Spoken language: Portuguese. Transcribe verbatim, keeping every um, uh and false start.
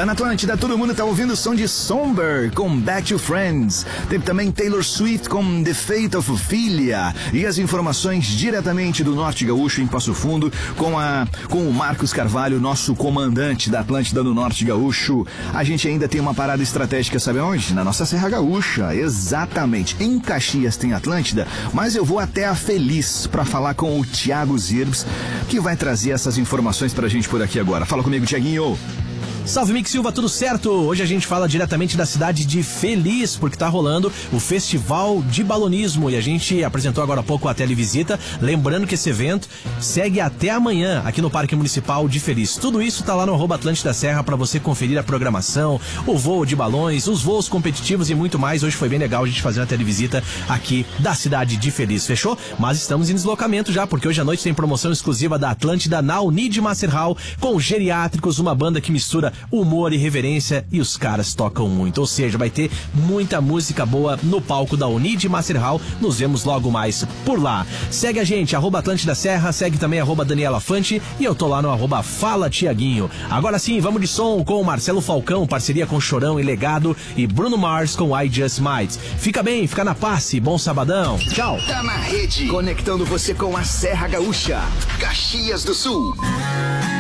Tá na Atlântida, todo mundo tá ouvindo o som de Somber com Back to Friends. Teve também Taylor Swift com The Fate of Ophelia. E as informações diretamente do Norte Gaúcho em Passo Fundo com, a, com o Marcos Carvalho, nosso comandante da Atlântida no Norte Gaúcho. A gente ainda tem uma parada estratégica, sabe onde? Na nossa Serra Gaúcha, exatamente. Em Caxias tem Atlântida, mas eu vou até a Feliz para falar com o Thiago Zirbs, que vai trazer essas informações pra gente por aqui agora. Fala comigo, Thiaguinho. Salve, Mick Silva, tudo certo? Hoje a gente fala diretamente da cidade de Feliz, porque tá rolando o Festival de Balonismo e a gente apresentou agora há pouco a televisita, lembrando que esse evento segue até amanhã aqui no Parque Municipal de Feliz. Tudo isso tá lá no arroba Atlântida Serra para você conferir a programação, o voo de balões, os voos competitivos e muito mais. Hoje foi bem legal a gente fazer uma televisita aqui da cidade de Feliz, fechou? Mas estamos em deslocamento já, porque hoje à noite tem promoção exclusiva da Atlântida na Unid Master Hall com Geriátricos, uma banda que mistura humor e reverência, e os caras tocam muito, ou seja, vai ter muita música boa no palco da Unid Master Hall. Nos vemos logo mais por lá. Segue a gente, arroba Atlântida Serra, segue também arroba Daniela Fante, e eu tô lá no arroba Fala Tiaguinho. Agora sim, vamos de som com o Marcelo Falcão, parceria com Chorão e Legado, e Bruno Mars com I Just Might. Fica bem, fica na paz, bom sabadão, tchau. Tá na rede, conectando você com a Serra Gaúcha, Caxias do Sul.